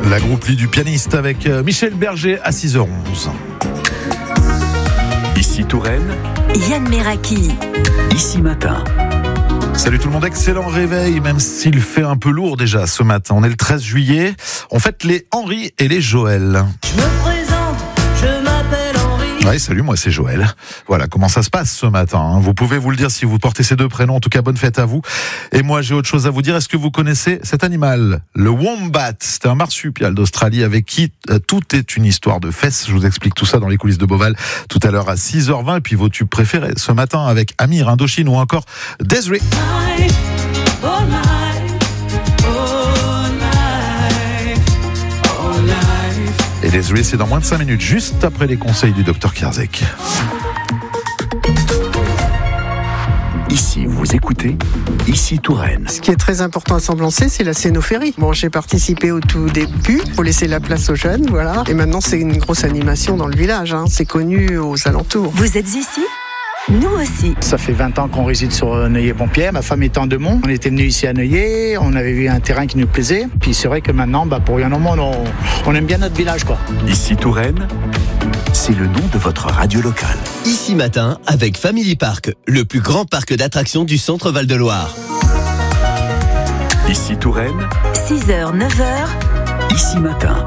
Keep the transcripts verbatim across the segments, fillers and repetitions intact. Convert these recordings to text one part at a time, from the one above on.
La groupie du pianiste avec Michel Berger à six heures onze. Ici Touraine, Yann Meraki. Ici Matin. Salut tout le monde, excellent réveil, même s'il fait un peu lourd déjà ce matin. On est le treize juillet, on fête les Henri et les Joël. Je me présente, je m'appelle Henri. Oui, salut, moi c'est Joël. Voilà comment ça se passe ce matin. Hein. Vous pouvez vous le dire si vous portez ces deux prénoms. En tout cas, bonne fête à vous. Et moi, j'ai autre chose à vous dire. Est-ce que vous connaissez cet animal ? Le wombat. C'est un marsupial d'Australie avec qui euh, tout est une histoire de fesses. Je vous explique tout ça dans les coulisses de Beauval tout à l'heure à six heures vingt. Et puis vos tubes préférés ce matin avec Amir, Indochine ou encore Desiree. Et Desiree, c'est dans moins de cinq minutes, juste après les conseils du docteur Kierzek. Ici, vous écoutez Ici Touraine. Ce qui est très important à Semblançay, c'est la scénophérie. Bon, j'ai participé au tout début pour laisser la place aux jeunes, voilà. Et maintenant, c'est une grosse animation dans le village, hein. C'est connu aux alentours. Vous êtes ici ? Nous aussi. Ça fait vingt ans qu'on réside sur Neuilly-Pompierre. Ma femme étant de Mont. On était venus ici à Neuilly. On avait vu un terrain qui nous plaisait. Puis c'est vrai que maintenant, bah, pour rien au monde, on, on aime bien notre village, quoi. Ici Touraine, c'est le nom de votre radio locale. Ici Matin avec Family Park, le plus grand parc d'attractions du centre Val-de-Loire. Ici Touraine, six heures, neuf heures. Ici Matin.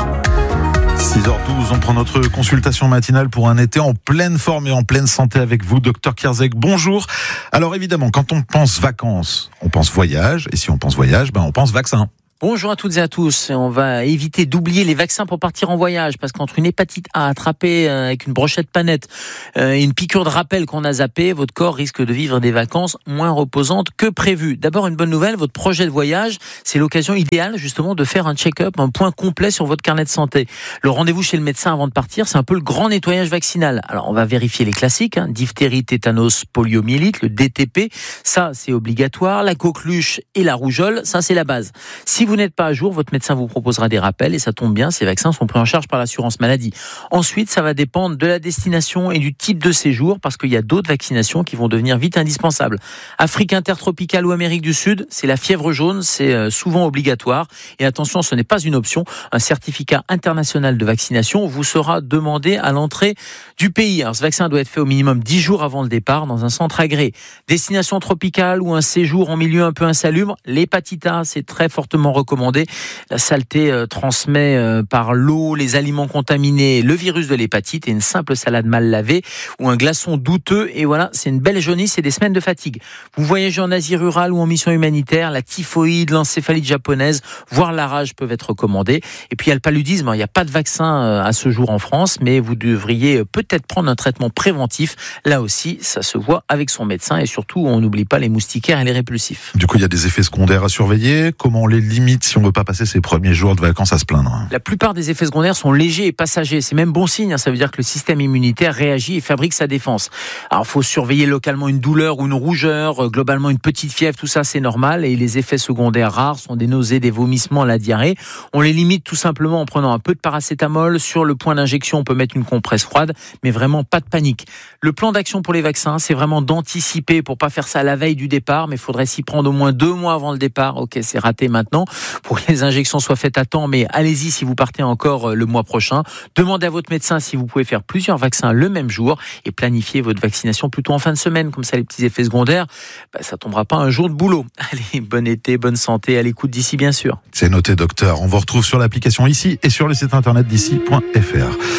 six heures douze, on prend notre consultation matinale pour un été en pleine forme et en pleine santé avec vous, docteur Kierzek. Bonjour. Alors évidemment, quand on pense vacances, on pense voyage. Et si on pense voyage, ben on pense vaccin. Bonjour à toutes et à tous. On va éviter d'oublier les vaccins pour partir en voyage parce qu'entre une hépatite A attrapée avec une brochette panette et une piqûre de rappel qu'on a zappée, votre corps risque de vivre des vacances moins reposantes que prévu. D'abord, une bonne nouvelle, votre projet de voyage, c'est l'occasion idéale justement de faire un check-up, un point complet sur votre carnet de santé. Le rendez-vous chez le médecin avant de partir, c'est un peu le grand nettoyage vaccinal. Alors, on va vérifier les classiques, hein, diphtérie, tétanos, poliomyélite, le D T P, ça c'est obligatoire. La coqueluche et la rougeole, ça c'est la base. Si vous n'êtes pas à jour, votre médecin vous proposera des rappels et ça tombe bien, ces vaccins sont pris en charge par l'assurance maladie. Ensuite, ça va dépendre de la destination et du type de séjour parce qu'il y a d'autres vaccinations qui vont devenir vite indispensables. Afrique intertropicale ou Amérique du Sud, c'est la fièvre jaune, c'est souvent obligatoire. Et attention, ce n'est pas une option. Un certificat international de vaccination vous sera demandé à l'entrée du pays. Alors, ce vaccin doit être fait au minimum dix jours avant le départ dans un centre agréé. Destination tropicale ou un séjour en milieu un peu insalubre, l'hépatite A, c'est très fortement recommandé. La saleté euh, transmet euh, par l'eau, les aliments contaminés, le virus de l'hépatite et une simple salade mal lavée ou un glaçon douteux. Et voilà, c'est une belle jaunisse et des semaines de fatigue. Vous voyagez en Asie rurale ou en mission humanitaire, la typhoïde, l'encéphalite japonaise, voire la rage peuvent être recommandés. Et puis il y a le paludisme. Il n'y a pas de vaccin à ce jour en France, mais vous devriez peut-être prendre un traitement préventif. Là aussi, ça se voit avec son médecin et surtout, on n'oublie pas les moustiquaires et les répulsifs. Du coup, il y a des effets secondaires à surveiller. Comment on les limite si on ne veut pas passer ses premiers jours de vacances à se plaindre? La plupart des effets secondaires sont légers et passagers. C'est même bon signe. Ça veut dire que le système immunitaire réagit et fabrique sa défense. Alors, il faut surveiller localement une douleur ou une rougeur, globalement une petite fièvre, tout ça, c'est normal. Et les effets secondaires rares sont des nausées, des vomissements, la diarrhée. On les limite tout simplement en prenant un peu de paracétamol. Sur le point d'injection, on peut mettre une compresse froide, mais vraiment pas de panique. Le plan d'action pour les vaccins, c'est vraiment d'anticiper pour pas faire ça à la veille du départ, mais il faudrait s'y prendre au moins deux mois avant le départ. Ok, c'est raté maintenant. Pour que les injections soient faites à temps, mais allez-y si vous partez encore le mois prochain. Demandez à votre médecin si vous pouvez faire plusieurs vaccins le même jour et planifiez votre vaccination plutôt en fin de semaine. Comme ça, les petits effets secondaires, bah, ça tombera pas un jour de boulot. Allez, bon été, bonne santé, à l'écoute d'ici bien sûr. C'est noté, docteur. On vous retrouve sur l'application Ici et sur le site internet d'ici point f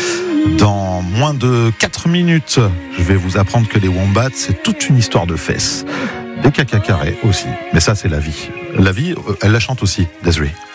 r. Dans moins de quatre minutes, je vais vous apprendre que les wombats, c'est toute une histoire de fesses. Des caca carrés aussi. Mais ça, c'est la vie. La vie, elle la chante aussi, Desiree.